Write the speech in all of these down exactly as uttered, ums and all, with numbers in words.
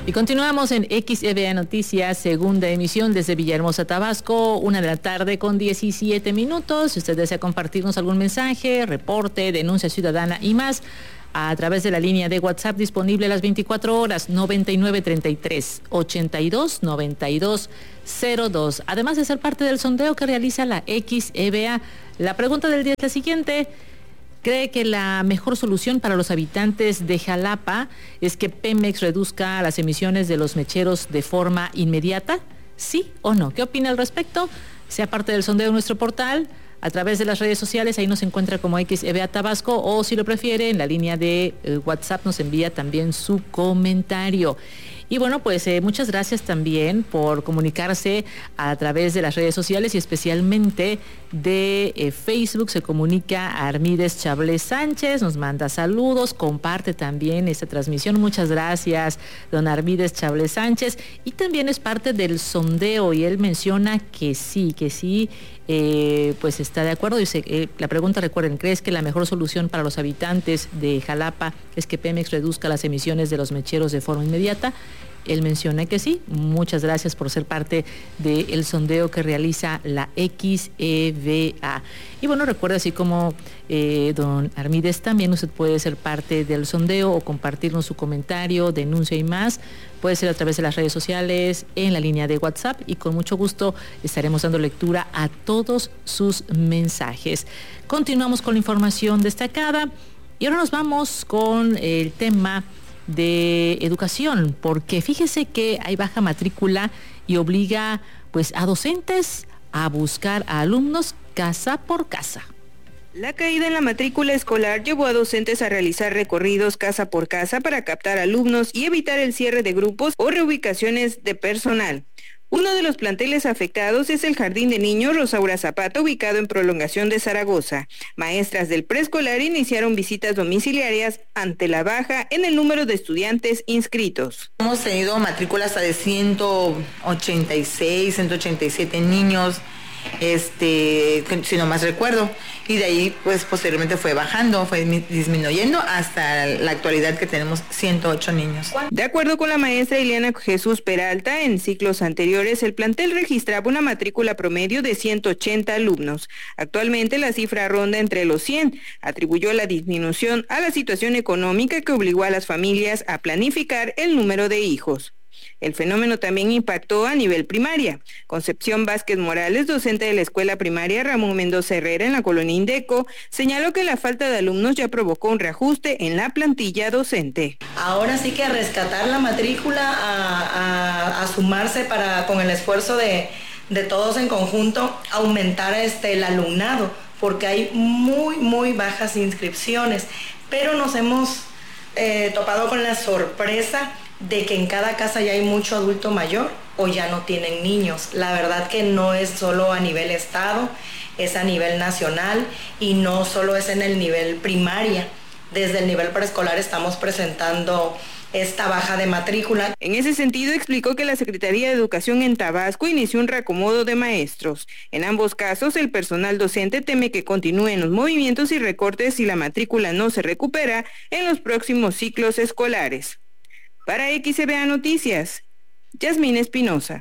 Y continuamos en X E V A Noticias, segunda emisión desde Villahermosa, Tabasco, una de la tarde con diecisiete minutos. Si usted desea compartirnos algún mensaje, reporte, denuncia ciudadana y más, a través de la línea de WhatsApp disponible las veinticuatro horas, noventa y nueve treinta y tres ochenta y dos noventa y dos cero dos. Además de ser parte del sondeo que realiza la X E V A, la pregunta del día es la siguiente: ¿cree que la mejor solución para los habitantes de Jalapa es que Pemex reduzca las emisiones de los mecheros de forma inmediata? ¿Sí o no? ¿Qué opina al respecto? Sea parte del sondeo de nuestro portal, a través de las redes sociales, ahí nos encuentra como X E V A Tabasco, o si lo prefiere, en la línea de eh, WhatsApp nos envía también su comentario. Y bueno, pues eh, muchas gracias también por comunicarse a través de las redes sociales y especialmente de eh, Facebook. Se comunica a Armídez Chablé Sánchez, nos manda saludos, comparte también esta transmisión. Muchas gracias, don Armídez Chablé Sánchez. Y también es parte del sondeo y él menciona que sí, que sí, eh, pues está de acuerdo. Dice, eh, la pregunta, recuerden, ¿crees que la mejor solución para los habitantes de Jalapa es que Pemex reduzca las emisiones de los mecheros de forma inmediata? Él menciona que sí. Muchas gracias por ser parte del sondeo que realiza la X E V A. Y bueno, recuerda, así como eh, don Armídez, también usted puede ser parte del sondeo o compartirnos su comentario, denuncia y más. Puede ser a través de las redes sociales, en la línea de WhatsApp, y con mucho gusto estaremos dando lectura a todos sus mensajes. Continuamos con la información destacada y ahora nos vamos con el tema de educación, porque fíjese que hay baja matrícula y obliga pues a docentes a buscar a alumnos casa por casa. La caída en la matrícula escolar llevó a docentes a realizar recorridos casa por casa para captar alumnos y evitar el cierre de grupos o reubicaciones de personal. Uno de los planteles afectados es el Jardín de Niños Rosaura Zapata, ubicado en Prolongación de Zaragoza. Maestras del preescolar iniciaron visitas domiciliarias ante la baja en el número de estudiantes inscritos. Hemos tenido matrículas hasta de ciento ochenta y seis, ciento ochenta y siete niños, este, si no más recuerdo, y de ahí pues posteriormente fue bajando, fue disminuyendo hasta la actualidad que tenemos ciento ocho niños. De acuerdo con la maestra Ileana Jesús Peralta, en ciclos anteriores el plantel registraba una matrícula promedio de ciento ochenta alumnos. Actualmente la cifra ronda entre los cien. Atribuyó la disminución a la situación económica que obligó a las familias a planificar el número de hijos. El fenómeno también impactó a nivel primaria. Concepción Vázquez Morales, docente de la escuela primaria Ramón Mendoza Herrera en la colonia Indeco, señaló que la falta de alumnos ya provocó un reajuste en la plantilla docente. Ahora sí que a rescatar la matrícula, a, a, a sumarse para con el esfuerzo de, de todos en conjunto, aumentar este, el alumnado, porque hay muy, muy bajas inscripciones, pero nos hemos eh, topado con la sorpresa de que en cada casa ya hay mucho adulto mayor o ya no tienen niños. La verdad que no es solo a nivel estado, es a nivel nacional y no solo es en el nivel primaria. Desde el nivel preescolar estamos presentando esta baja de matrícula. En ese sentido, explicó que la Secretaría de Educación en Tabasco inició un reacomodo de maestros. En ambos casos, el personal docente teme que continúen los movimientos y recortes si la matrícula no se recupera en los próximos ciclos escolares. Para X E V A Noticias, Yasmín Espinosa.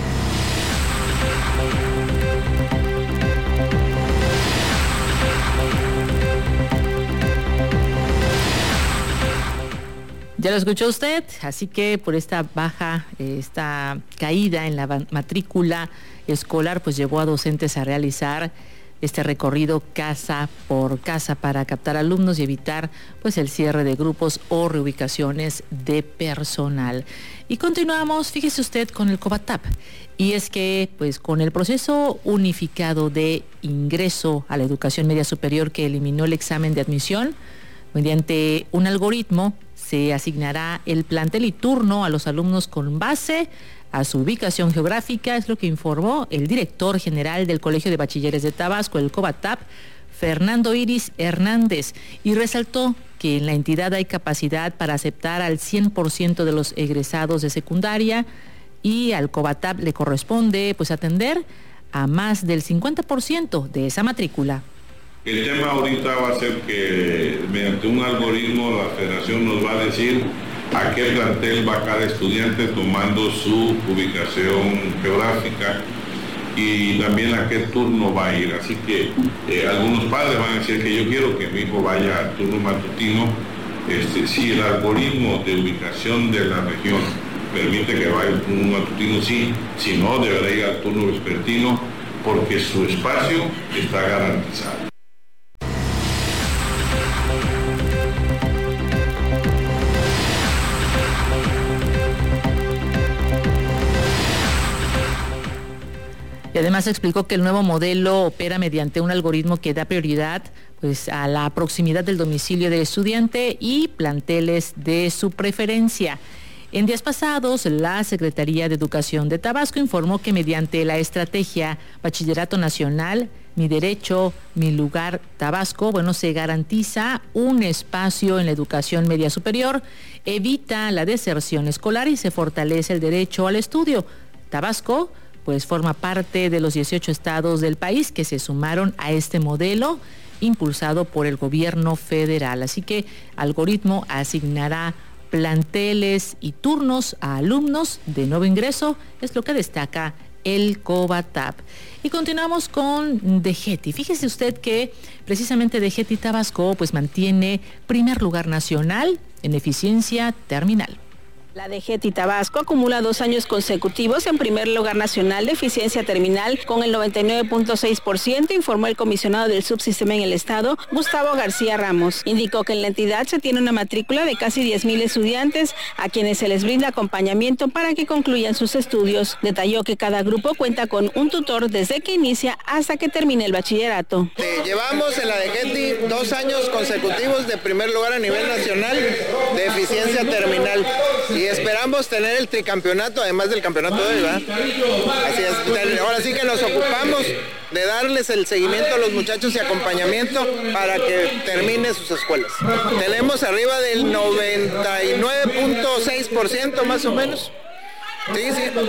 Ya lo escuchó usted, así que por esta baja, esta caída en la matrícula escolar, pues llevó a docentes a realizar este recorrido casa por casa para captar alumnos y evitar pues el cierre de grupos o reubicaciones de personal. Y continuamos, fíjese usted, con el COBATAP, y es que pues con el proceso unificado de ingreso a la educación media superior que eliminó el examen de admisión, mediante un algoritmo se asignará el plantel y turno a los alumnos con base a su ubicación geográfica, es lo que informó el director general del Colegio de Bachilleres de Tabasco, el COBATAP, Fernando Iris Hernández, y resaltó que en la entidad hay capacidad para aceptar al cien por ciento de los egresados de secundaria y al COBATAP le corresponde pues atender a más del cincuenta por ciento de esa matrícula. El tema ahorita va a ser que mediante un algoritmo la federación nos va a decir a qué plantel va cada estudiante tomando su ubicación geográfica y también a qué turno va a ir. Así que eh, algunos padres van a decir que yo quiero que mi hijo vaya al turno matutino. Este, si el algoritmo de ubicación de la región permite que vaya al turno matutino, sí, si no, deberá ir al turno vespertino porque su espacio está garantizado. Y además explicó que el nuevo modelo opera mediante un algoritmo que da prioridad pues, a la proximidad del domicilio del estudiante y planteles de su preferencia. En días pasados, la Secretaría de Educación de Tabasco informó que mediante la estrategia Bachillerato Nacional, Mi Derecho, Mi Lugar Tabasco, bueno, se garantiza un espacio en la educación media superior, evita la deserción escolar y se fortalece el derecho al estudio. Tabasco pues forma parte de los dieciocho estados del país que se sumaron a este modelo impulsado por el gobierno federal. Así que algoritmo asignará planteles y turnos a alumnos de nuevo ingreso, es lo que destaca el COBATAP. Y continuamos con DGETI. Fíjese usted que precisamente DGETI Tabasco pues mantiene primer lugar nacional en eficiencia terminal. La DGETI Tabasco acumula dos años consecutivos en primer lugar nacional de eficiencia terminal con el noventa y nueve punto seis por ciento, informó el comisionado del subsistema en el estado, Gustavo García Ramos. Indicó que en la entidad se tiene una matrícula de casi diez mil estudiantes a quienes se les brinda acompañamiento para que concluyan sus estudios. Detalló que cada grupo cuenta con un tutor desde que inicia hasta que termine el bachillerato. Eh, llevamos en la DGETI dos años consecutivos de primer lugar a nivel nacional de eficiencia terminal. Y esperamos tener el tricampeonato, además del campeonato de hoy, ¿verdad? Así es. Ahora sí que nos ocupamos de darles el seguimiento a los muchachos y acompañamiento para que terminen sus escuelas. Tenemos arriba del noventa y nueve punto seis por ciento más o menos. Sí,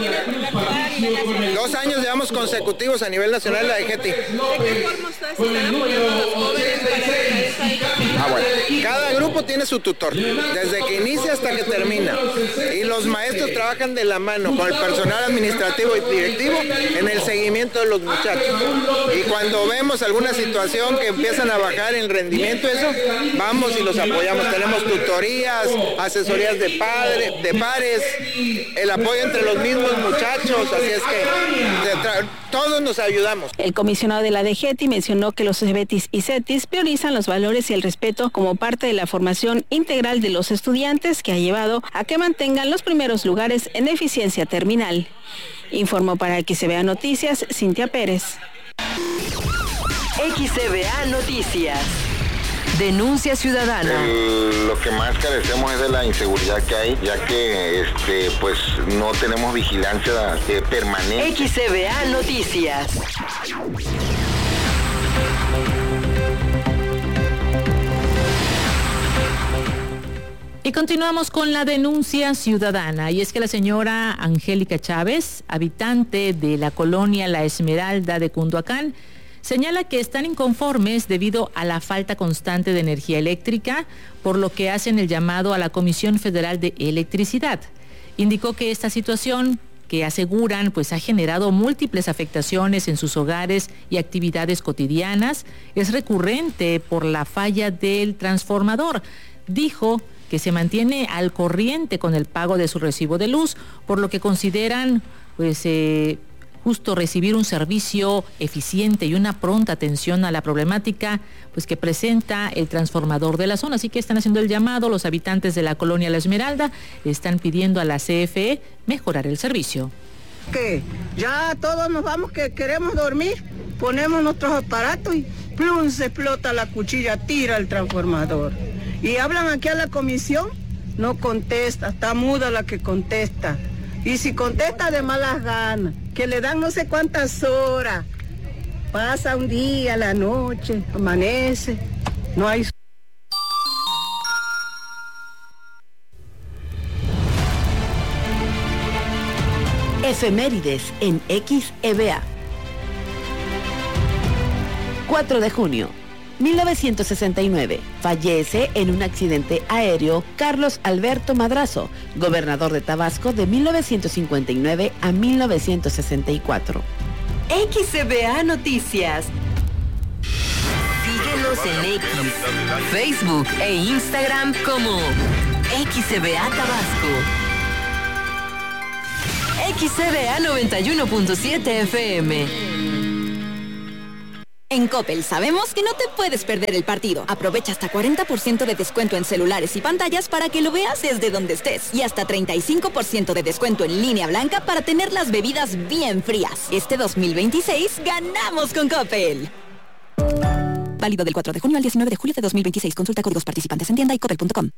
sí. Dos años llevamos consecutivos a nivel nacional de la DGETI. ¿De qué forma ustedes están apoyando a los jóvenes para esta? Ah, bueno. Cada grupo tiene su tutor, desde que inicia hasta que termina. Y los maestros trabajan de la mano con el personal administrativo y directivo en el seguimiento de los muchachos. Y cuando vemos alguna situación que empiezan a bajar en rendimiento, eso, vamos y los apoyamos. Tenemos tutorías, asesorías de padres, de pares, el apoyo entre los mismos muchachos, así es que todos nos ayudamos. El comisionado de la DGETI mencionó que los CEBETIS y CETIS priorizan los valores y el respeto como parte de la formación integral de los estudiantes que ha llevado a que mantengan los primeros lugares en eficiencia terminal. Informó para X C V A Noticias, Cintia Pérez. X C V A Noticias. Denuncia ciudadana. El, lo que más carecemos es de la inseguridad que hay, ya que este, pues no tenemos vigilancia eh, permanente. X C V A Noticias. Y continuamos con la denuncia ciudadana, y es que la señora Angélica Chávez, habitante de la colonia La Esmeralda de Cunduacán, señala que están inconformes debido a la falta constante de energía eléctrica, por lo que hacen el llamado a la Comisión Federal de Electricidad. Indicó que esta situación, que aseguran pues ha generado múltiples afectaciones en sus hogares y actividades cotidianas, es recurrente por la falla del transformador. Dijo que se mantiene al corriente con el pago de su recibo de luz, por lo que consideran pues eh, justo recibir un servicio eficiente y una pronta atención a la problemática pues que presenta el transformador de la zona. Así que están haciendo el llamado, los habitantes de la colonia La Esmeralda están pidiendo a la C F E mejorar el servicio. Que ya todos nos vamos, que queremos dormir, ponemos nuestros aparatos y plum, se explota la cuchilla, tira el transformador. Y hablan aquí a la comisión, no contesta, está muda la que contesta. Y si contesta de malas ganas, que le dan no sé cuántas horas, pasa un día, la noche, amanece, no hay... Efemérides en X E V A. cuatro de junio. mil novecientos sesenta y nueve. Fallece en un accidente aéreo Carlos Alberto Madrazo, gobernador de Tabasco de mil novecientos cincuenta y nueve a mil novecientos sesenta y cuatro. X C B A Noticias. Síguenos en X, Facebook e Instagram como X C B A Tabasco. X C B A noventa y uno punto siete F M. En Coppel sabemos que no te puedes perder el partido. Aprovecha hasta cuarenta por ciento de descuento en celulares y pantallas para que lo veas desde donde estés. Y hasta treinta y cinco por ciento de descuento en línea blanca para tener las bebidas bien frías. Este dos mil veintiséis ganamos con Coppel. Válido del cuatro de junio al diecinueve de julio de dos mil veintiséis. Consulta códigos participantes en tienda y coppel punto com.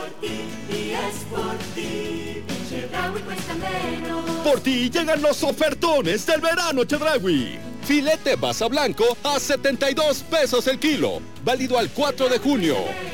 Por ti llegan los ofertones del verano Chedraui. Filete basa blanco a setenta y dos pesos el kilo. Válido al cuatro de junio.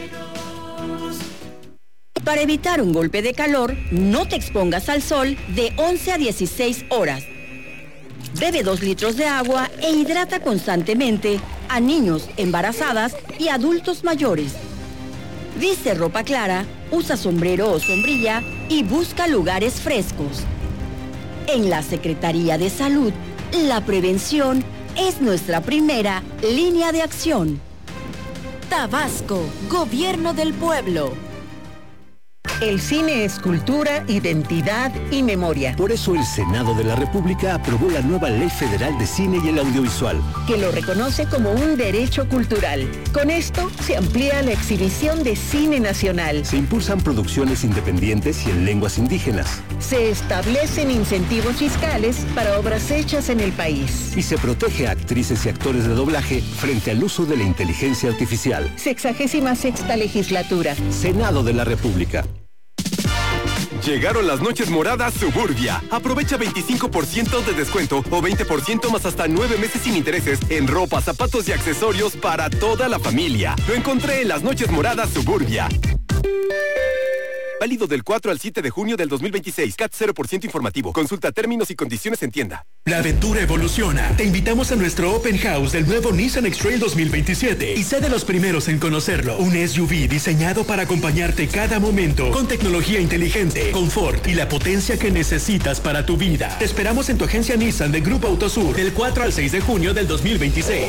Para evitar un golpe de calor, no te expongas al sol de once a dieciséis horas. Bebe dos litros de agua e hidrata constantemente a niños, embarazadas y adultos mayores. Viste ropa clara, usa sombrero o sombrilla y busca lugares frescos. En la Secretaría de Salud, la prevención es nuestra primera línea de acción. Tabasco, Gobierno del Pueblo. El cine es cultura, identidad y memoria. Por eso el Senado de la República aprobó la nueva Ley Federal de Cine y el Audiovisual, que lo reconoce como un derecho cultural. Con esto se amplía la exhibición de cine nacional. Se impulsan producciones independientes y en lenguas indígenas. Se establecen incentivos fiscales para obras hechas en el país. Y se protege a actrices y actores de doblaje frente al uso de la inteligencia artificial. Sexagésima sexta legislatura. Senado de la República. Llegaron las noches moradas Suburbia. Aprovecha veinticinco por ciento de descuento o veinte por ciento más hasta nueve meses sin intereses en ropa, zapatos y accesorios para toda la familia. Lo encontré en las noches moradas Suburbia. Válido del cuatro al siete de junio del dos mil veintiséis. C A T cero por ciento informativo. Consulta términos y condiciones en tienda. La aventura evoluciona. Te invitamos a nuestro Open House del nuevo Nissan X-Trail dos mil veintisiete y sé de los primeros en conocerlo. Un S U V diseñado para acompañarte cada momento con tecnología inteligente, confort y la potencia que necesitas para tu vida. Te esperamos en tu agencia Nissan de Grupo Autosur del cuatro al seis de junio del dos mil veintiséis.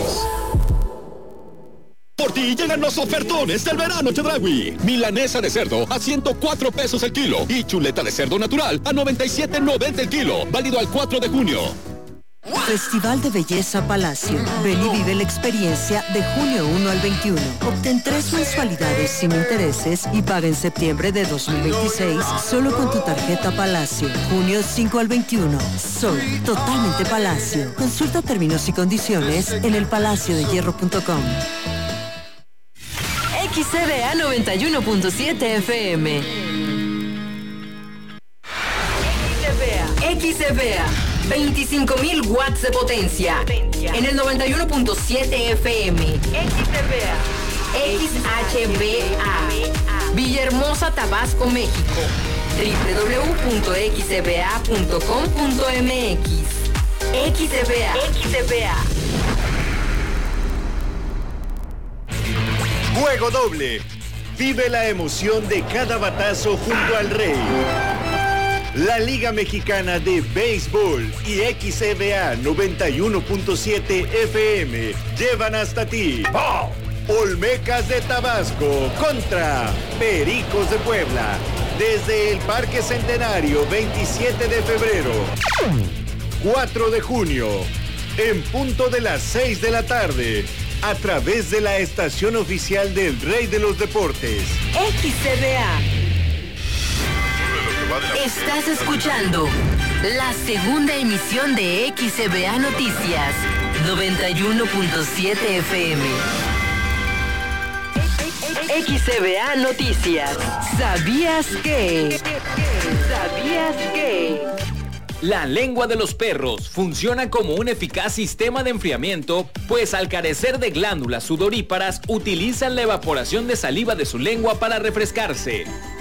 Por ti llegan los ofertones del verano Chedraui. Milanesa de cerdo a ciento cuatro pesos el kilo y chuleta de cerdo natural a noventa y siete noventa el kilo. Válido al cuatro de junio. Festival de Belleza Palacio. Ven y vive la experiencia de junio uno al veintiuno. Obtén tres mensualidades sin intereses y paga en septiembre de dos mil veintiséis solo con tu tarjeta Palacio. Junio cinco al veintiuno. Soy totalmente Palacio. Consulta términos y condiciones en el palacio de hierro punto com. X C B A noventa y uno punto siete F M. X C B A, veinticinco mil watts de potencia. En el noventa y uno punto siete F M. X C B A. X H B A. Villahermosa, Tabasco, México. doble u doble u doble u punto x c b a punto com punto m x. X C B A. X C B A. Juego doble. Vive la emoción de cada batazo junto al rey. La Liga Mexicana de Béisbol y X C B A noventa y uno punto siete F M llevan hasta ti Olmecas de Tabasco contra Pericos de Puebla. Desde el Parque Centenario, veintisiete de febrero, cuatro de junio, en punto de las seis de la tarde. A través de la estación oficial del Rey de los Deportes. X C B A. Estás escuchando la segunda emisión de X C B A Noticias, noventa y uno punto siete F M. X C B A Noticias. ¿Sabías que? ¿Sabías que? La lengua de los perros funciona como un eficaz sistema de enfriamiento, pues al carecer de glándulas sudoríparas utilizan la evaporación de saliva de su lengua para refrescarse.